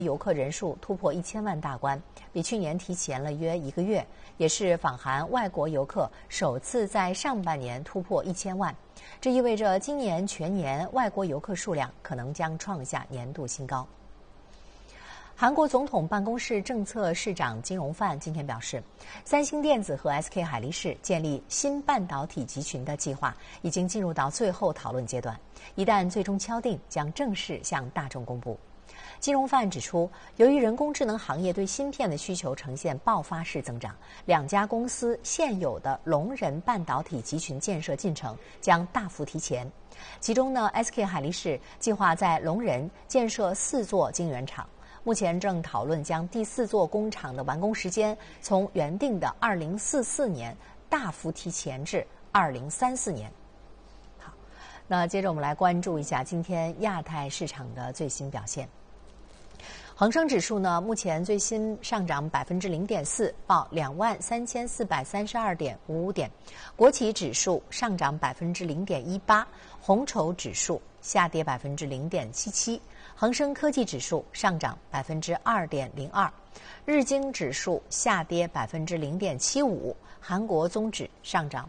游客人数突破1000万大关，比去年提前了约1个月，也是访韩外国游客首次在上半年突破1000万。这意味着今年全年外国游客数量可能将创下年度新高。韩国总统办公室政策市长金荣范今天表示，三星电子和 SK 海力士建立新半导体集群的计划已经进入到最后讨论阶段，一旦最终敲定，将正式向大众公布。金荣范指出，由于人工智能行业对芯片的需求呈现爆发式增长，两家公司现有的龙人半导体集群建设进程将大幅提前。其中呢 ，SK 海力士计划在龙人建设4座晶圆厂，目前正讨论将第4座工厂的完工时间从原定的2044年大幅提前至2034年。好，那接着我们来关注一下今天亚太市场的最新表现。恒生指数呢，目前最新上涨0.4%，报23432.55点。国企指数上涨0.18%，红筹指数下跌0.77%，恒生科技指数上涨2.02%，日经指数下跌0.75%，韩国综指上涨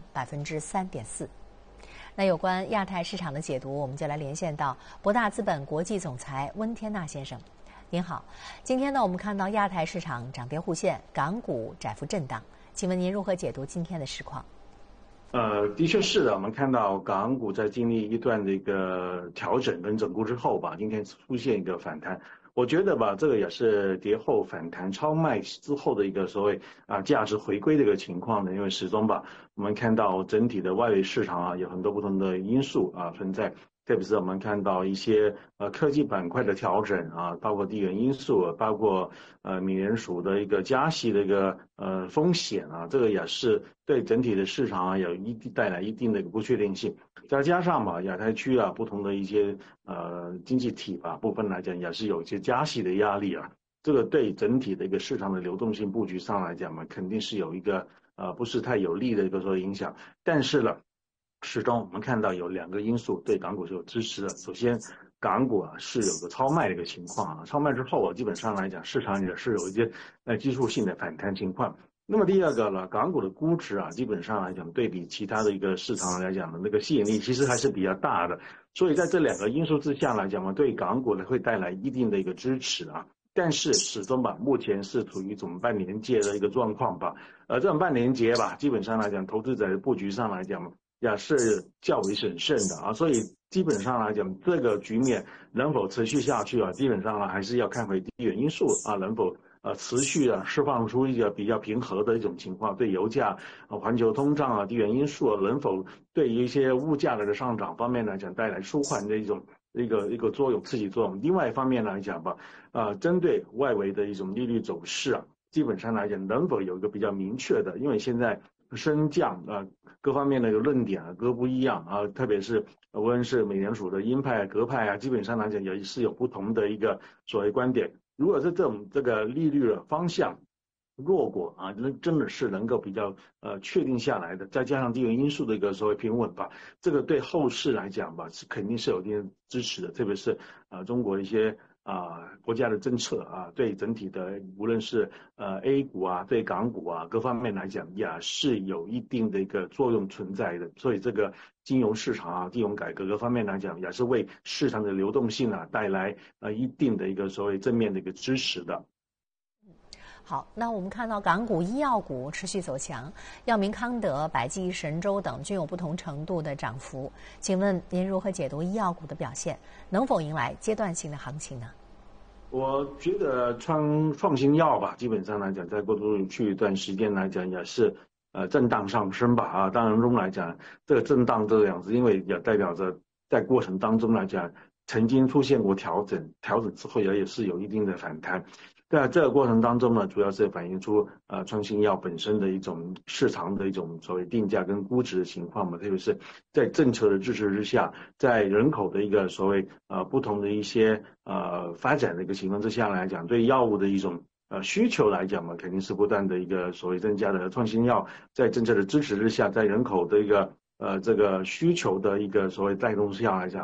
3.4%。那有关亚太市场的解读，我们就来连线到博大资本国际总裁温天纳先生。您好，今天呢，我们看到亚太市场涨跌互现，港股窄幅震荡，请问您如何解读今天的市况？ 的确是的，我们看到港股在经历一段的一个调整跟整固之后吧，今天出现一个反弹。我觉得吧，这个也是跌后反弹超卖之后的一个所谓价值回归的一个情况的，因为始终吧，我们看到整体的外围市场有很多不同的因素存在。特别是我们看到一些科技板块的调整包括地缘因素，包括美联储的一个加息的一个风险这个也是对整体的市场有带来一定的一个不确定性。再加上吧，亚太区不同的一些经济体部分来讲也是有一些加息的压力这个对整体的一个市场的流动性布局上来讲嘛，肯定是有一个不是太有利的一个说影响。但是呢，始终我们看到有2个因素对港股是有支持的。首先，港股是有个超卖的一个情况超卖之后基本上来讲市场也是有一些技术性的反弹情况。那么第二个呢，港股的估值基本上来讲对比其他的一个市场来讲的那个吸引力其实还是比较大的。所以在这2个因素之下来讲嘛，对港股呢会带来一定的一个支持但是始终吧，目前是处于一种半年结的一个状况吧。这种半年结吧，基本上来讲，投资者的布局上来讲也是较为审慎的所以基本上来讲，这个局面能否持续下去基本上还是要看回地缘因素能否持续释放出一个比较平和的一种情况，对油价环球通胀地缘因素能否对一些物价的上涨方面来讲带来舒缓的一个作用，刺激作用。另外一方面来讲吧针对外围的一种利率走势基本上来讲能否有一个比较明确的，因为现在升降各方面的一个论点各不一样特别是无论是美联储的鹰派鸽派基本上来讲也是有不同的一个所谓观点。如果是这个利率的方向若果真的是能够比较确定下来的，再加上地缘因素的一个所谓平稳吧，这个对后市来讲吧是肯定是有一定支持的。特别是中国一些国家的政策对整体的无论是A 股对港股各方面来讲也是有一定的一个作用存在的。所以这个金融市场金融改革各方面来讲也是为市场的流动性带来一定的一个所谓正面的一个支持的。 好，那我们看到港股医药股持续走强，药明康德、百济神州等均有不同程度的涨幅。请问您如何解读医药股的表现？能否迎来阶段性的行情呢？ 我觉得创新药吧，基本上来讲，在过去一段时间来讲，也是震荡上升吧当然中来讲，这个震荡这样子，因为也代表着在过程当中来讲，曾经出现过调整之后也是有一定的反弹。在这个过程当中呢，主要是反映出创新药本身的一种市场的一种所谓定价跟估值的情况嘛，特别是在政策的支持之下，在人口的一个所谓不同的一些发展的一个情况之下来讲，对药物的一种需求来讲嘛，肯定是不断的一个所谓增加的。创新药在政策的支持之下，在人口的一个这个需求的一个所谓带动下来讲吧，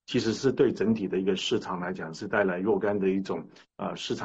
其实是对整体的一个市场来讲是带来若干的一种市场